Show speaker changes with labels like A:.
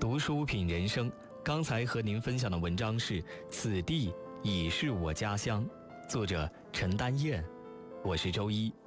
A: 读书品人生，刚才和您分享的文章是《此地已是我家乡》，作者陈丹燕。我是周一。